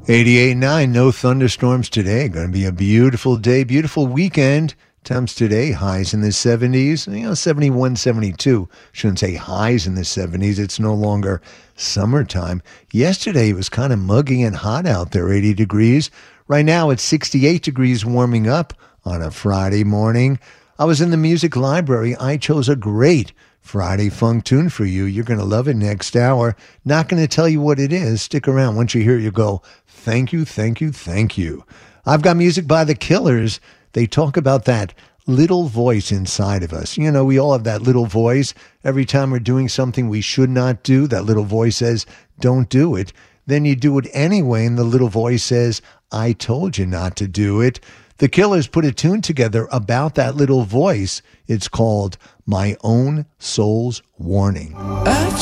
88.9, no thunderstorms today. Going to be a beautiful day, beautiful weekend. Temps today, highs in the 70s, 71, 72. Shouldn't say highs in the 70s. It's no longer summertime. Yesterday, it was kind of muggy and hot out there, 80 degrees. Right now, it's 68 degrees warming up on a Friday morning. I was in the music library. I chose a great Friday funk tune for you. You're going to love it next hour. Not going to tell you what it is. Stick around. Once you hear it, you go, thank you, thank you, thank you. I've got music by The Killers. They talk about that little voice inside of us. You know, we all have that little voice. Every time we're doing something we should not do, that little voice says, don't do it. Then you do it anyway, and the little voice says, I told you not to do it. The Killers put a tune together about that little voice. It's called My Own Soul's Warning. I